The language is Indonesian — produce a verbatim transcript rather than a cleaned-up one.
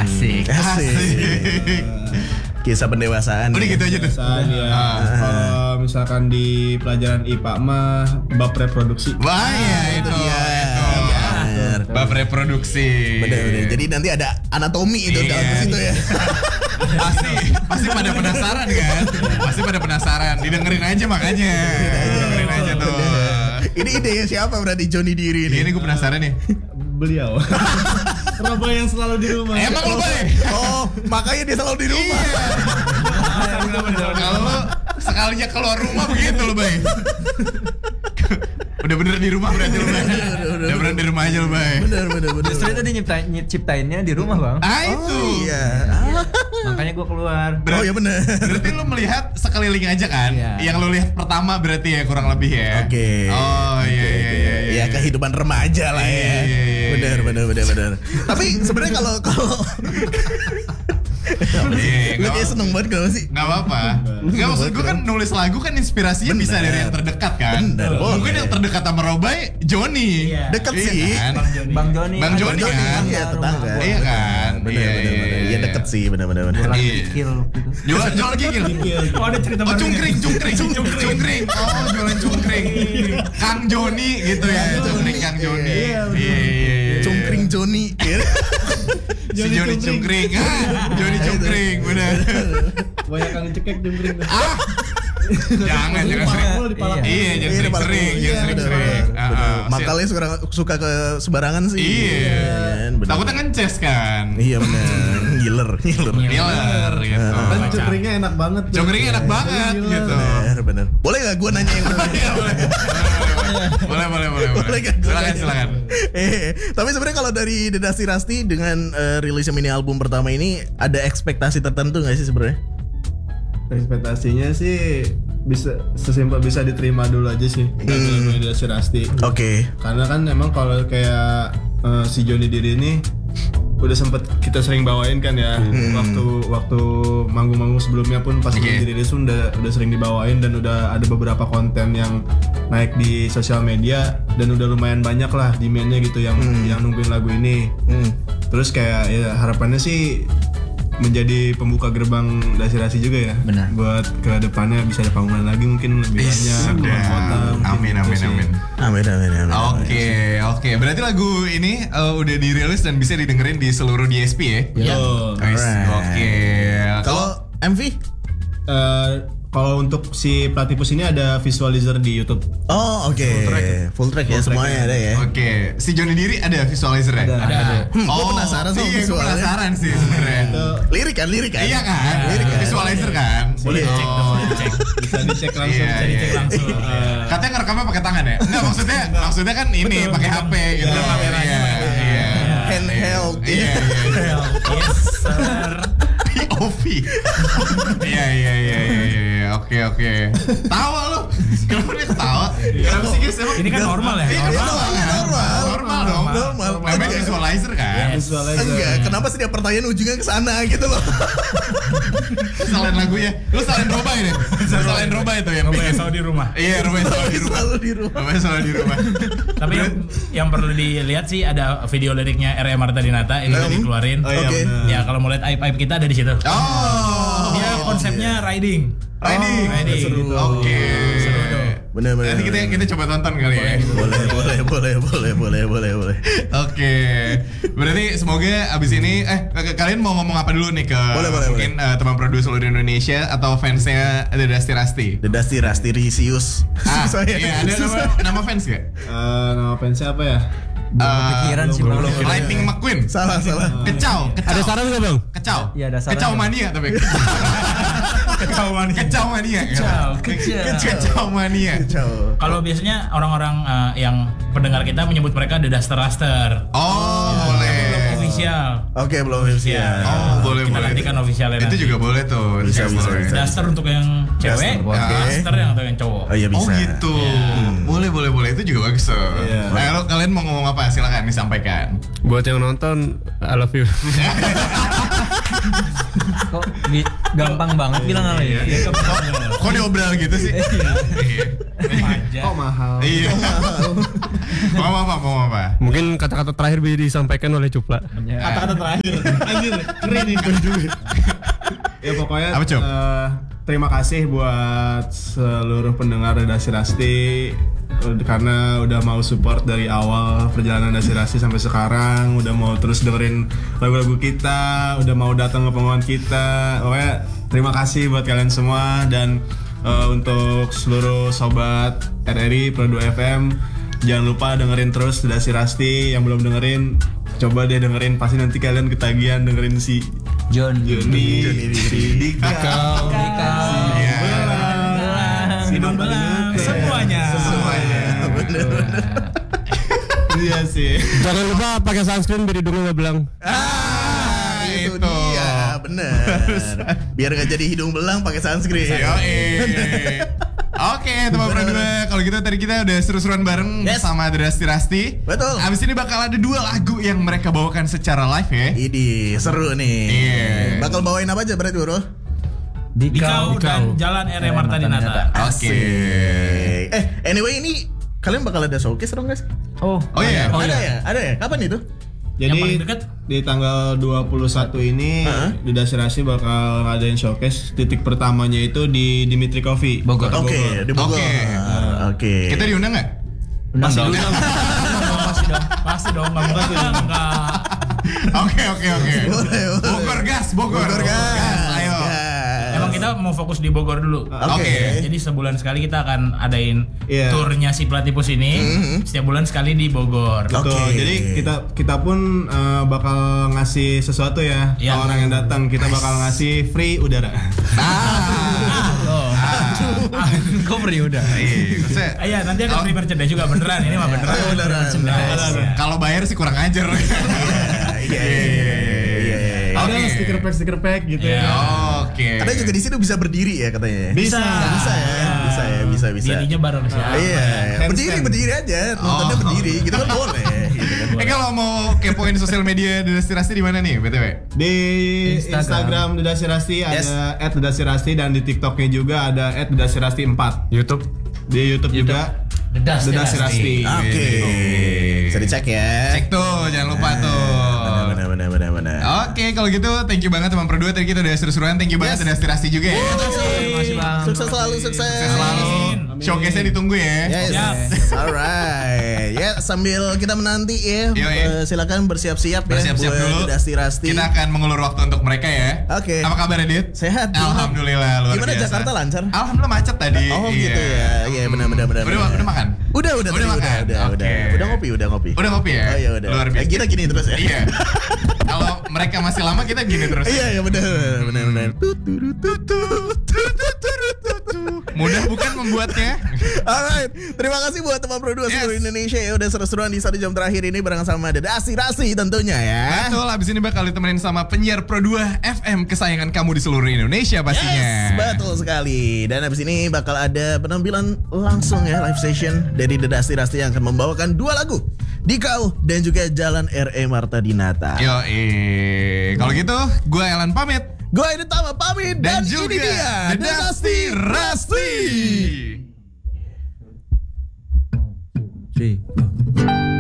Asik. Asik. Asik. Kisah pendewasaan. Udah gitu aja tuh. Ya. Kalau misalkan di pelajaran I P A mah bab reproduksi. Wah ya itu dia. Itu. Bab reproduksi. Bener-bener. Jadi nanti ada anatomi itu dalam situ ya. Pasti pasti pada penasaran kan? Pasti pada penasaran. Didengerin aja makanya. Dengerin aja tuh. Ini idenya siapa berarti Johnny Diri ini? Ini gue penasaran nih. Beliau. Robo yang selalu di rumah. Emang lu Bay? Oh, makanya dia selalu di rumah. Iya. Kalau lu sekalinya keluar rumah begitu lu Bay. Udah bener di rumah berarti lu Bay. Udah bener di rumah aja lu Bay. Bener bener bener. Justru itu dia nyiptain, nyiptainnya di rumah bang. Ah itu. Oh, iya. Makanya gue keluar. Berarti, oh iya bener. Berarti lu melihat sekeliling aja kan? Iya. Yang lu lihat pertama berarti ya kurang lebih ya. Oke. Okay. Oh iya iya iya. Ya kehidupan remaja lah ya. Iya, iya, iya. Bener bener bener bener. Tapi sebenarnya kalau kalau Iya, lu kayak seneng banget kenapa sih? Gak apa-apa. Gak maksud gue kan nulis lagu kan inspirasinya Bener. bisa dari yang terdekat kan. Bener, Mungkin boleh. yang terdekat sama Robai Johnny. Iya. Deket Iya sih. kan? Bang Joni. Bang Joni kan? Iya tetangga. Iya kan? Bener Iya, bener iya, bener. iya. Iya deket sih bener bener bener. Jualan Iya. kikil gitu. Jualan jualan gigil. Oh ada cerita Oh cungkring, cungkring, cungkring. Oh jualan cungkring. Kang Joni gitu ya. Cungkring Kang Joni. Iya iya iya. Cungkring Joni. Si Joni cungkring. Ah, Joni cungkring benar. Banyak kang cekek jungkring. Ah. Jangan jangan sering. Iya, jangan sering-sering, jangan sering-sering. Makalnya suka suka ke sembarangan sih. Iya. Bener. Takutnya ngeces kan. Iya bener. Giler, giler. Giler gitu. Dan cungkringnya enak banget. Cungkringnya enak banget gitu. Bener, bener. Boleh gak gue nanya yang bener? Iya, boleh. Boleh, boleh, boleh, boleh. Boleh kan? Silakan, silakan. Eh, tapi sebenarnya kalau dari The Dusty Rusty dengan uh, rilisnya mini album pertama ini ada ekspektasi tertentu nggak sih sebenarnya? Ekspektasinya sih bisa sesimpel bisa diterima dulu aja sih. Dari hmm. Dusty Rusty. Oke. Okay. Karena kan emang kalau kayak uh, si Johnny Diri ini udah sempet kita sering bawain kan ya hmm. waktu waktu manggung-manggung sebelumnya pun pas okay. dirilis udah udah sering dibawain dan udah ada beberapa konten yang naik di sosial media dan udah lumayan banyak lah demand-nya gitu yang hmm. yang nungguin lagu ini. Hmm. Terus kayak ya harapannya sih menjadi pembuka gerbang Dasi-Rasi juga ya. Benar. Buat ke depannya bisa ada panggungan lagi mungkin lebih banyak keluar kota. Amin amin amin. Amin amin amin. Oke oke. Berarti lagu ini uh, udah dirilis dan bisa didengerin di seluruh D S P ya. Iya. Oke. Kalau M V? Uh, Kalau untuk si Platypus ini ada visualizer di YouTube. Oh oke. Okay. Full track, Full track ya, Full semuanya track ada ya. Oke. Okay. Si Johnny Diri ada visualizer ya? Ada. ada. ada. Hmm, Oh, gue penasaran sama iya, visualnya. Gue penasaran sih sebenarnya. Lirik kan, lirik kan? Iya kan? Lirik kan? Visualizer kan? Boleh dicek tuh, boleh dicek. Bisa dicek langsung. Iya, bisa dicek iya. langsung. Uh, Katanya ngerekamnya pakai tangan ya? Enggak maksudnya, maksudnya kan ini pakai H P gitu. Iya, kameranya Iya, pakai iya. Handheld. Iya, iya. Yes sir. P O V. Iya, iya, iya, iya. Oke, oke. Tawa lu. Kenapa dia ketawa? Kenapa sih guys? Emang Ini kan normal ya? Iya, Normal, normal. normal. Normal dong. Normal. Namanya visualizer kan? visualizer. Enggak, kenapa sih dia pertanyaan ujungnya ke sana gitu loh. Salahin lagunya. Lu salahin Roba ini. Salahin Roba itu yang bikin. Selalu di rumah. Iya, Roba selalu di rumah. Selalu di rumah. Roba selalu di rumah. Tapi yang, yang perlu dilihat sih ada video liriknya R E Marta Dinata ini udah dikeluarin. Oh iya. Oke. bener. Ya kalau mau lihat aib-aib kita ada di situ. Oh. Dia konsepnya riding. Riding. Riding. seru. Oke. Seru tuh. Bener bener. Nanti kita kita coba tonton kali ya. boleh boleh boleh boleh boleh boleh boleh. Oke. Berarti semoga abis ini eh k- kalian mau ngomong apa dulu nih ke Boleh, boleh, mungkin uh, teman produser seluruh Indonesia atau fansnya The Dusty Rusty? The Dusty Rusty Risius. Ah, Susah ya. iya, ada nama, Susah. nama fans gak? Uh, nama fansnya apa ya? Belum Uh, kepikiran sih belum, bang. belum. Lightning McQueen. Salah salah. Kecau, kecau. Ada saran nggak bang? Kecau. Iya, ada saran. Kecau mania tapi. Kecau mania. Kecau mania. Kecau, kecau. Kecau mania. Ciao. Kalau biasanya orang-orang uh, yang pendengar kita menyebut mereka The Duster Raster. Oh, boleh. Official. Oke, belum official. Oh, boleh Kita boleh. nantikan officialnya Itu nanti. juga boleh tuh. Bisa, Cek bisa, boleh. bisa. Duster untuk yang cewek, Duster, oke. Raster yang untuk yang cowok. Oh iya bisa. Oh gitu. Boleh boleh boleh itu juga bagus tuh. Iya. Nah, kalau kalian mau ngomong apa silakan disampaikan. Buat yang nonton, I love you. Kok bi- gampang banget bilang apa ya? Kok diobral gitu sih? Iya. Remaja. Oh mahal. Iya. Mau apa? Mau apa? Mungkin kata-kata terakhir bisa disampaikan oleh Cupla. Kata-kata terakhir. Anjir, ngeri nih Ya pokoknya Apa, Cuk? eh, terima kasih buat seluruh pendengar Redaksi Rasti karena udah mau support dari awal perjalanan Redaksi Rasti sampai sekarang, udah mau terus dengerin lagu-lagu kita, udah mau datang ke pengumuman kita. Pokoknya terima kasih buat kalian semua dan eh, untuk seluruh sobat R R I Pro dua F M jangan lupa dengerin terus Redaksi Rasti. Yang belum dengerin coba deh dengerin, pasti nanti kalian ketagihan dengerin si John. Joni, si Dika, Dikau. Iya. si Hidung Belang, Semuanya. Semuanya. Iya sih. Jangan lupa pakai sunscreen biar hidungnya nggak belang. Ah, itu itu. dia, bener. Biar nggak jadi hidung belang pakai sunscreen. Yoi. Oke, teman Pro dua. Kalau gitu tadi kita udah seru-seruan bareng Yes. sama Redaksi Rasti. Betul. Abis ini bakal ada dua lagu yang mereka bawakan secara live ya. Ini seru nih. Iya. Bakal bawain apa aja berarti bro? Dikau dan Jalan R E Marta Dinata. Oke. Asik. Eh, anyway ini kalian bakal ada showcase dong guys? Oh. Oh iya. Oh, ada iya. ya? Ada ya? Kapan itu? Yang paling Jadi dekat? di tanggal dua puluh satu ini Heeh. Redaksi Rasti bakal ngadain showcase. Titik pertamanya itu di Dimitri Coffee, Bogor. Kota Oke, di Bogor. Oke. Oke. Kita diundang nggak? Undang dong. Pasti dong. Pasti dong. Enggak mungkin enggak. Oke oke oke. Boleh, boleh. Bogor gas, Bogor. Bogor gas. Ayo. Gas. Emang kita mau fokus di Bogor dulu. Oke. Jadi sebulan sekali kita akan adain Iya. turnya si Platypus ini. Setiap bulan sekali di Bogor. Betul. Oke. Jadi kita kita pun eh, bakal ngasih sesuatu ya ke Iya. orang yang datang. Kita bakal ngasih free udara. Kok beri udah. Iya, maksudnya, Ah, iya, nanti ada free merchandise juga beneran. Ini mah beneran. Oh, beneran. Merchandise. kalau bayar sih kurang ajar. Iya, iya, iya, iya, iya. Oke. Ada stiker pack stiker pack gitu Iya. ya. Oke. Ada juga di situ bisa berdiri ya katanya. Bisa. Bisa ya, bisa ya, bisa bisa. Dirinya bareng siapa? Iya, Handstand. berdiri berdiri aja, nontonnya Oh. berdiri, gitu kan boleh. Gitu kan. Eh kalau mau kepoin sosial media Redaksi Rasti di mana nih, B T W? Di Instagram. Instagram Redaksi Rasti Yes. ada et redaksi rasti dan di TikToknya juga ada et redaksi rasti empat. YouTube. Di YouTube, juga Dedas Redaksi Rasti. Oke, bisa dicek ya. Cek tuh, jangan lupa tuh. Benar benar benar benar. Oke, kalau gitu thank you banget teman Pro dua. Tadi kita udah seru-seruan. Thank you banget Yes. Redaksi Rasti juga ya. Terima kasih bang. Sukses selalu, sukses. Sukses selalu. Showcase-nya ditunggu ya. Yes. Siap. Alright. Ya, sambil kita menanti ya, Yo, eh, ya. silakan bersiap-siap ya Bersiap-siap buat dulu. Dasti Rasti. Kita akan mengulur waktu untuk mereka ya. Oke. Apa kabar Dit? Sehat. Alhamdulillah luar Gimana biasa. Jakarta lancar? Alhamdulillah macet tadi. Oh, gitu ya. Iya, benar, benar, benar, Udah, benar. udah makan? Udah, udah, Udah tadi, makan? udah, udah, Oke. udah, udah ngopi, udah ngopi. Udah ngopi ya? Oh, iya, udah. Luar biasa. Eh, kita gini terus ya. Iya. Kalau mereka masih lama kita gini terus. Iya, iya benar, benar, benar. Tut, tut, tut, tut, tut, tut, tut, tut, tut. Mudah bukan membuatnya? Alright, terima kasih buat teman Pro dua seluruh Yes. Indonesia ya udah seru-seruan di satu jam terakhir ini bareng sama Redaksi Rasti tentunya ya. Betul, abis ini bakal ditemenin sama penyiar Pro dua F M kesayangan kamu di seluruh Indonesia pastinya. Yes, betul sekali. Dan abis ini bakal ada penampilan langsung ya, live session dari Redaksi Rasti yang akan membawakan dua lagu, Dikau dan juga Jalan R E Marta Dinata. Yo, eh. Kalau gitu, gue Elan pamit. Gue ini Tama pamit dan, Dan, juga ini dia The Dusty Rasti.